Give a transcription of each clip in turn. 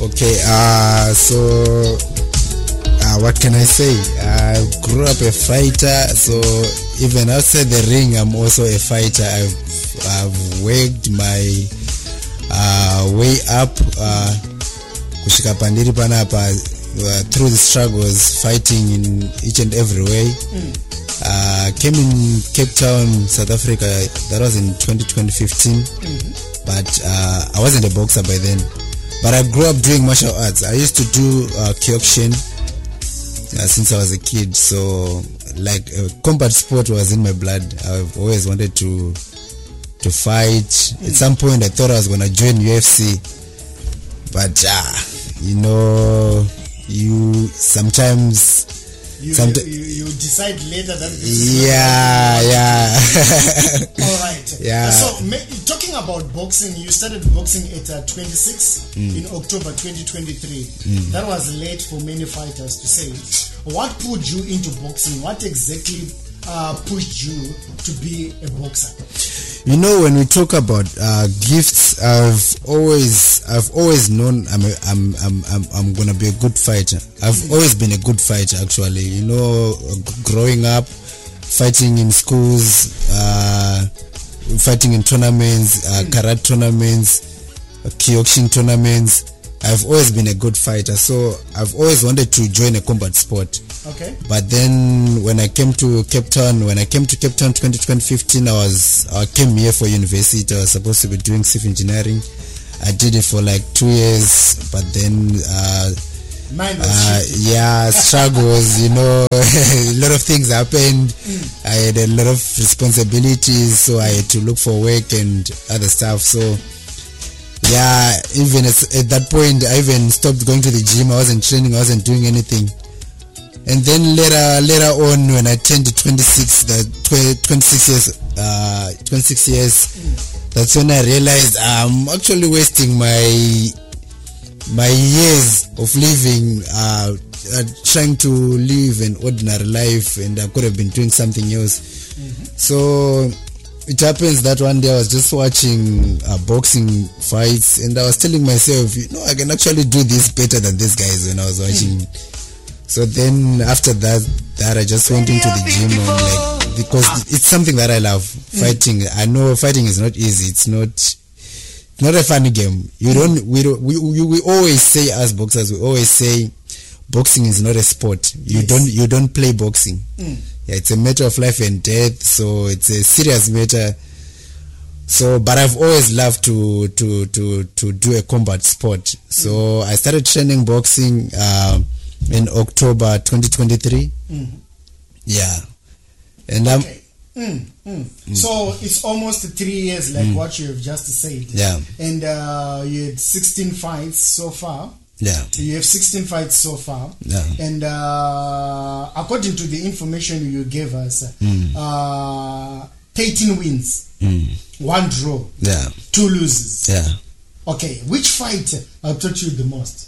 Okay, what can I say? I grew up a fighter, so even outside the ring, I'm also a fighter. I've worked my way up, kushika pandiri panapa, through the struggles, fighting in each and every way. Came in Cape Town, South Africa. That was in 2015. But I wasn't a boxer by then. But I grew up doing martial arts. I used to do Kyokushin since I was a kid. So, like, combat sport was in my blood. I've always wanted to fight. At some point, I thought I was gonna join UFC. But you know, you sometimes. You decide later that yeah. All right. Yeah. So talking about boxing, you started boxing at 26 in October 2023. That was late for many fighters to say. What pulled you into boxing? What exactly pushed you to be a boxer? You know, when we talk about gifts, I've always known I'm gonna be a good fighter. I've always been a good fighter, actually. You know, growing up, fighting in schools, fighting in tournaments, karate tournaments, Kyokushin tournaments. I've always been a good fighter, so I've always wanted to join a combat sport. Okay. But then when I came to Cape Town 2015, I came here for university. I was supposed to be doing civil engineering. I did it for like 2 years, but then struggles, you know, a lot of things happened. I had a lot of responsibilities, so I had to look for work and other stuff. So yeah, even at that point, I even stopped going to the gym. I wasn't training, I wasn't doing anything. And then later on, when I turned to 26 years, that's when I realized I'm actually wasting my years of living, trying to live an ordinary life, and I could have been doing something else. So it happens that one day I was just watching boxing fights, and I was telling myself, you know, I can actually do this better than these guys when I was watching. So then after that I just went into the gym, and because it's something that I love, fighting. I know fighting is not easy. It's not a funny game. We always say, as boxers, we always say boxing is not a sport. You don't play boxing. Yeah, it's a matter of life and death, so it's a serious matter. So, but I've always loved to do a combat sport. So I started training boxing in October 2023. Yeah. And okay. So it's almost 3 years, like what you have just said. Yeah. And you had 16 fights so far. Yeah. You have 16 fights so far. Yeah. And according to the information you gave us, 13 wins, 1 draw, 2 losses. Yeah. Okay, which fight taught you the most?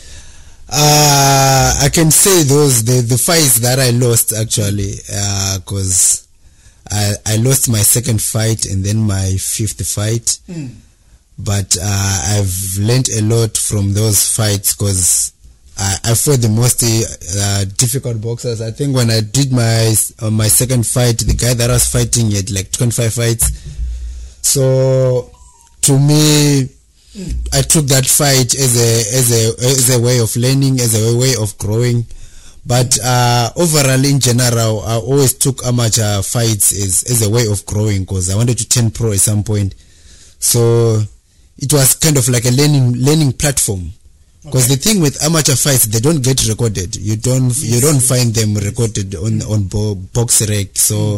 I can say the fights that I lost, actually, because I lost my second fight and then my 5th fight. But I've learned a lot from those fights, because I fought the most difficult boxers. I think when I did my second fight, the guy that I was fighting had like 25 fights. So to me, I took that fight as a way of learning, as a way of growing. But overall, in general, I always took amateur fights as a way of growing, because I wanted to turn pro at some point. So it was kind of like a learning platform. Because the thing with amateur fights, they don't get recorded. You don't find them recorded on BoxRec. So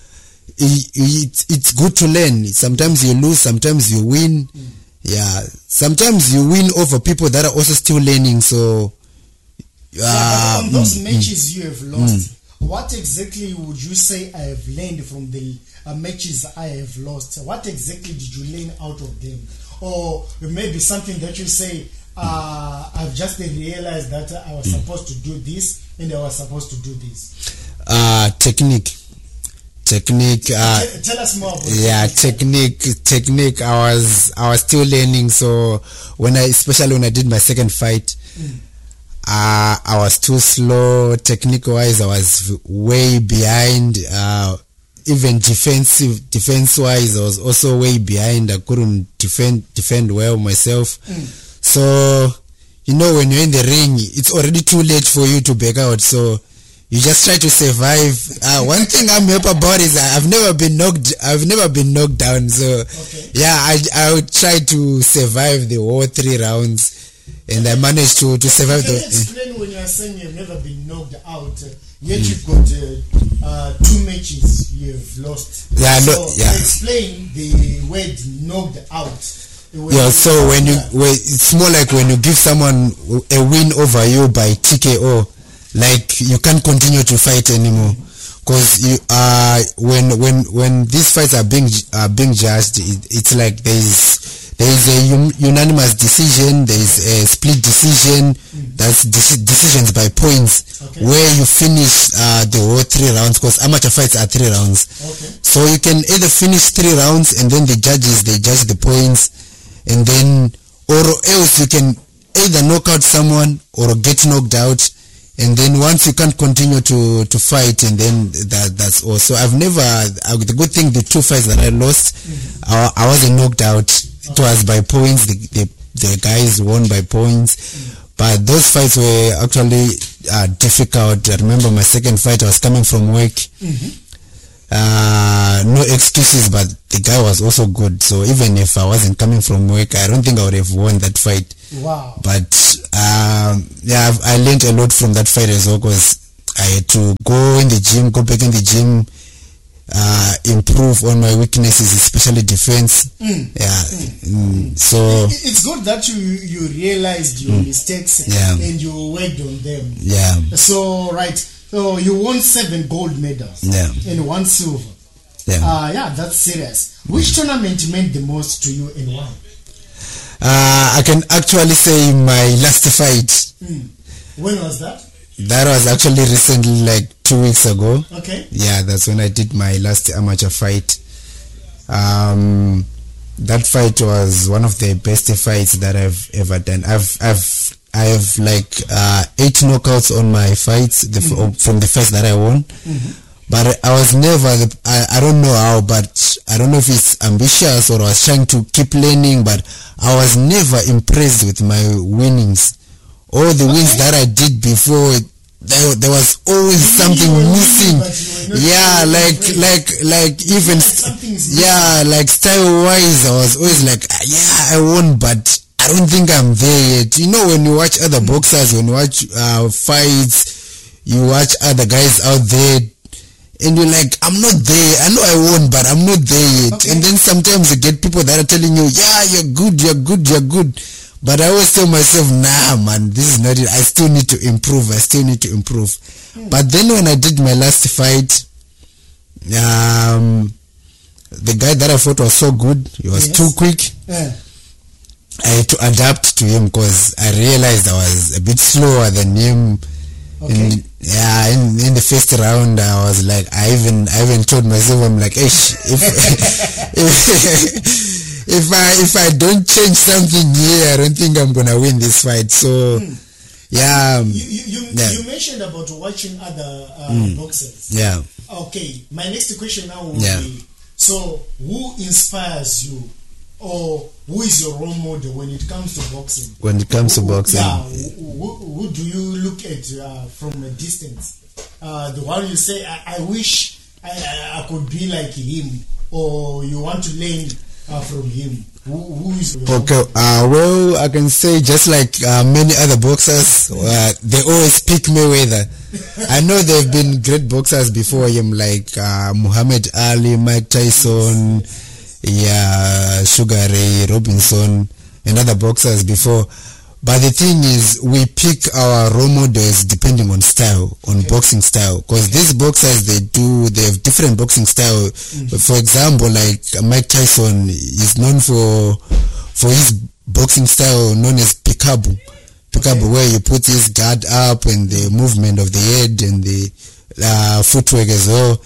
it's good to learn. Sometimes you lose, sometimes you win. Yeah, sometimes you win over people that are also still learning. So but on those matches you have lost, what exactly would you say I have learned from the matches I have lost? What exactly did you learn out of them? Or maybe something that you say, I've just realized that I was supposed to do this and I was supposed to do this. Technique. technique. Tell us more about technique. I was still learning. So especially when I did my second fight, I was too slow. Technique wise, I was way behind. Even defense wise, I was also way behind. I couldn't defend well myself. So when you're in the ring, it's already too late for you to back out. So you just try to survive. One thing I'm happy about is I've never been knocked down. So I would try to survive the whole 3 rounds, and I managed to survive. Can you explain when you are saying you've never been knocked out, yet you've got 2 matches you've lost? Explain the word knocked out. So it's more like when you give someone a win over you by TKO, like you can't continue to fight anymore, because you when these fights are being judged, it's like there is a unanimous decision, there is a split decision, that's decisions by points, where you finish the whole 3 rounds, because amateur fights are 3 rounds. So you can either finish 3 rounds and then they judge the points, and then or else you can either knock out someone or get knocked out, and then once you can't continue to fight, and then that's all. So the good thing, the 2 fights that I lost, I wasn't knocked out. It was by points. The guys won by points, but those fights were actually difficult. I remember my second fight, I was coming from work. No excuses, but the guy was also good. So even if I wasn't coming from work, I don't think I would have won that fight. Wow. But I learned a lot from that fight as well, because I had to go back in the gym, improve on my weaknesses, especially defense. So it's good that you realized your mistakes and you worked on them. So you won 7 gold medals and 1 silver. That's serious. Which tournament meant the most to you and why? I can actually say my last fight. When was that? That was actually recently, like 2 weeks ago. Okay. Yeah, that's when I did my last amateur fight. That fight was one of the best fights that I've ever done. I have like 8 knockouts on my fights from the fights that I won. But I was never, I don't know how, but I don't know if it's ambitious or I was trying to keep learning, but I was never impressed with my winnings. All the wins that I did before, there was always something missing. Like even style wise, I was always like, I won, but I don't think I'm there yet. When you watch other boxers, when you watch fights, you watch other guys out there, and you're like, I'm not there. I know I won, but I'm not there yet. And then sometimes you get people that are telling you, you're good. But I always tell myself, nah, man, this is not it. I still need to improve. But then when I did my last fight, the guy that I fought was so good. He was too quick. I had to adapt to him because I realized I was a bit slower than him. In the first round, I was like, I even told myself, I'm like, if I don't change something here, I don't think I'm gonna win this fight. So you mentioned about watching other boxers. Okay, my next question now will be, so who inspires you, or who is your role model when it comes to boxing? Who do you look at from a distance? The one you say, I wish I could be like him, or you want to learn from him? Who is your role model? Well, I can say just like many other boxers, they always pick Mayweather. I know there have been great boxers before him, like Muhammad Ali, Mike Tyson, Sugar Ray Robinson, and other boxers before. But the thing is, we pick our role models depending on style, on boxing style. Because these boxers, they have different boxing style. For example, like Mike Tyson is known for his boxing style known as pickup, where you put his guard up and the movement of the head and the footwork as well.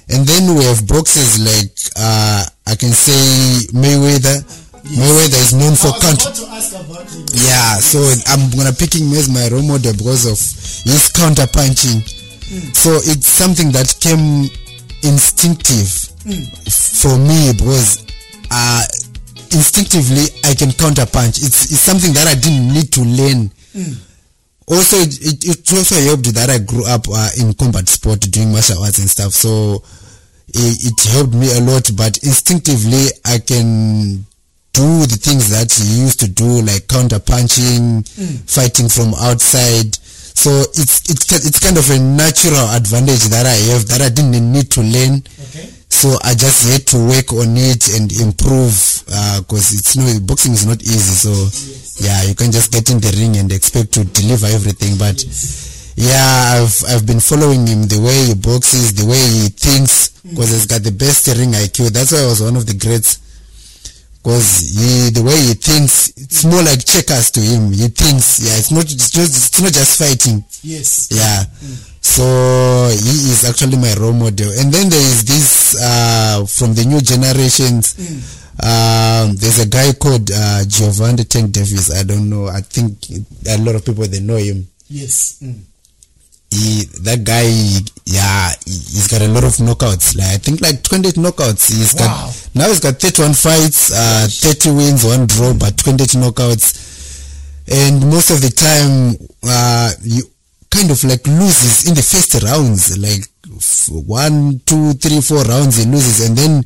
And then we have boxers like I can say Mayweather. Yes. Mayweather is known for counter. Yeah, so I'm gonna pick him as my role model because of his counter punching. So it's something that came instinctive for me because instinctively I can counter punch. It's something that I didn't need to learn. Also, it also helped that I grew up in combat sport, doing martial arts and stuff. So it helped me a lot. But instinctively, I can do the things that you used to do, like counter punching, fighting from outside. So it's kind of a natural advantage that I have that I didn't need to learn. Okay. So I just had to work on it and improve because boxing is not easy. So yeah, you can just get in the ring and expect to deliver everything. But yeah, I've been following him, the way he boxes, the way he thinks, because he's got the best ring IQ. That's why I was one of the greats. Because the way he thinks, it's more like checkers to him. He thinks, yeah, it's not just fighting. Yes. Yeah. So he is actually my role model. And then there is this from the new generations. There's a guy called Giovanni Tank Davis. I don't know. I think a lot of people they know him. Yes. That guy, yeah, he's got a lot of knockouts. Like I think like 28 knockouts. He's got 31 fights, 30 wins, 1 draw, but 28 knockouts. And most of the time, you kind of like loses in the first rounds, like 1, 2, 3, 4 rounds he loses, and then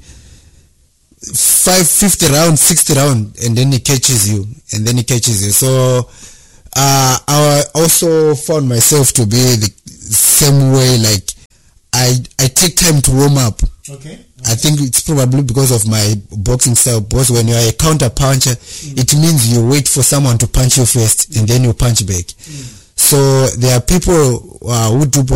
50 round, 60 round, and then he catches you. So I also found myself to be the same way. Like I take time to warm up. Okay. I think it's probably because of my boxing style. Because when you are a counter puncher, it means you wait for someone to punch you first, and then you punch back. So there are people who do